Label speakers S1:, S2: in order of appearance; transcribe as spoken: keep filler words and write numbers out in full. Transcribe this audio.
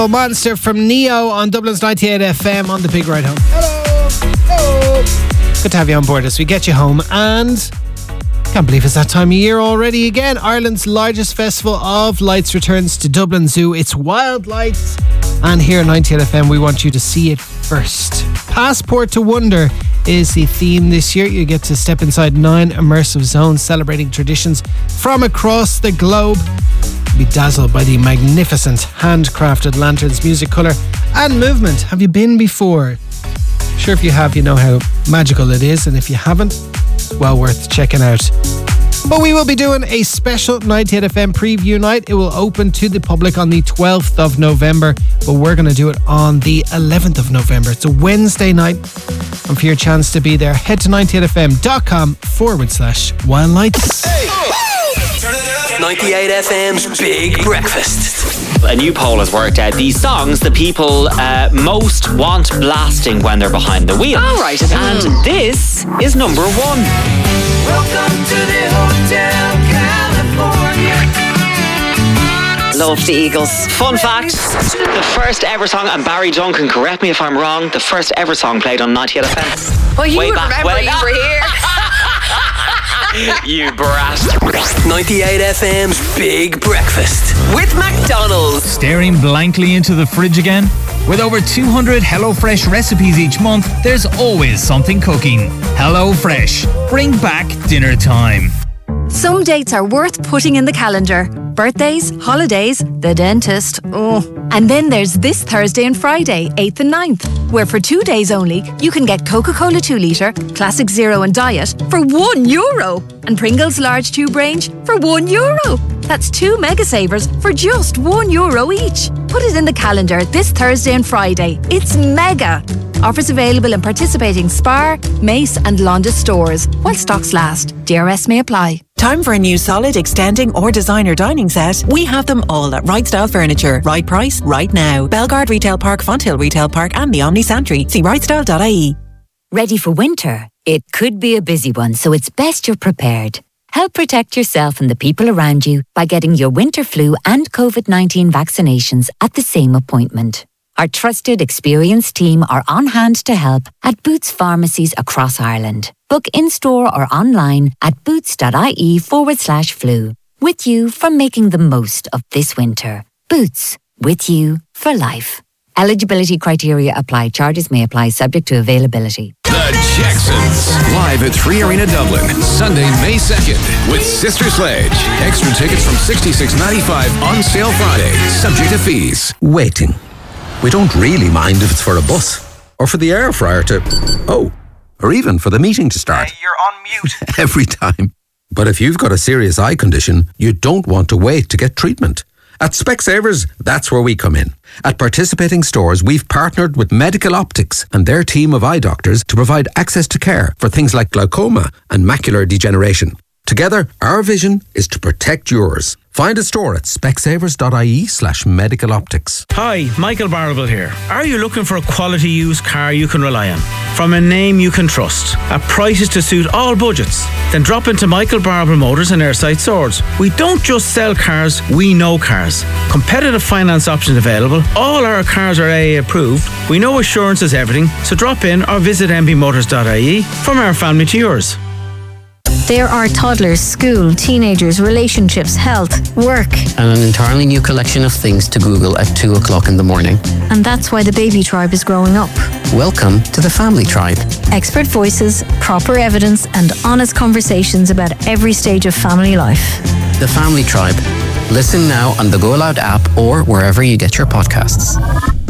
S1: Monster from Neo on Dublin's ninety-eight F M on the Big Ride Home. Hello! Hello! Good to have you on board as we get you home, and can't believe it's that time of year already again. Ireland's largest festival of lights returns to Dublin Zoo. It's Wild Lights, and here at ninety-eight F M we want you to see it first. Passport to Wonder is the theme this year. You get to step inside nine immersive zones celebrating traditions from across the globe. Be dazzled by the magnificent handcrafted lanterns, music, colour and movement. Have you been before? Sure, if you have, you know how magical it is, and if you haven't, it's well worth checking out. But we will be doing a special ninety-eight F M preview night. It will open to the public on the twelfth of November, but we're going to do it on the eleventh of November. It's a Wednesday night, and for your chance to be there, head to ninety-eight F M dot com forward slash wild lights.
S2: Hey. ninety-eight F M's Big Breakfast.
S3: A new poll has worked out these songs the people uh, most want blasting when they're behind the wheel.
S4: All right, okay.
S3: And this is number one.
S5: Welcome to the Hotel California.
S4: Love the Eagles.
S3: Fun fact, the first ever song, and Barry Duncan, correct me if I'm wrong, the first ever song played on ninety-eight F M.
S4: Well, you
S3: Way
S4: would
S3: back
S4: remember
S3: when.
S4: you were here.
S3: You brat.
S5: ninety-eight F M's Big Breakfast with McDonald's.
S6: Staring blankly into the fridge again? With over two hundred HelloFresh recipes each month, there's always something cooking. HelloFresh. Bring back dinner time.
S7: Some dates are worth putting in the calendar. Birthdays, holidays, the dentist. Oh. And then there's this Thursday and Friday, eighth and ninth, where for two days only, you can get Coca-Cola two litre, Classic Zero and Diet for one euro. And Pringles large tube range for one euro. That's two mega savers for just one euro each. Put it in the calendar this Thursday and Friday. It's mega. Offers available in participating Spar, Mace and Londis stores while stocks last. D R S may apply.
S8: Time for a new solid, extending or designer dining set? We have them all at Right Style Furniture. Right price, right now. Belgard Retail Park, Fonthill Retail Park and the Omni Santry. See right style dot I E.
S9: Ready for winter? It could be a busy one, so it's best you're prepared. Help protect yourself and the people around you by getting your winter flu and covid nineteen vaccinations at the same appointment. Our trusted, experienced team are on hand to help at Boots pharmacies across Ireland. Book in-store or online at boots.ie forward slash flu. With you for making the most of this winter. Boots, with you for life. Eligibility criteria apply. Charges may apply subject to availability.
S10: The Jacksons, live at Three Arena Dublin, Sunday, May second, with Sister Sledge. Extra tickets from sixty-six ninety-five on sale Friday, subject to fees.
S11: Waiting. We don't really mind if it's for a bus, or for the air fryer to... Oh, or even for the meeting to start.
S12: Uh, you're on mute.
S11: Every time. But if you've got a serious eye condition, you don't want to wait to get treatment. At Specsavers, that's where we come in. At participating stores, we've partnered with Medical Optics and their team of eye doctors to provide access to care for things like glaucoma and macular degeneration. Together, our vision is to protect yours. Find a store at specsavers.ie slash medical optics.
S13: Hi, Michael Barable here. Are you looking for a quality used car you can rely on? From a name you can trust, at prices to suit all budgets? Then drop into Michael Barable Motors and Airside Swords. We don't just sell cars, we know cars. Competitive finance options available. All our cars are A A approved. We know assurance is everything, so drop in or visit m b motors dot I E. From our family to yours.
S14: There are toddlers, school, teenagers, relationships, health, work.
S15: And an entirely new collection of things to Google at two o'clock in the morning.
S14: And that's why the baby tribe is growing up.
S15: Welcome to the Family Tribe.
S14: Expert voices, proper evidence, and honest conversations about every stage of family life.
S15: The Family Tribe. Listen now on the Go Loud app or wherever you get your podcasts.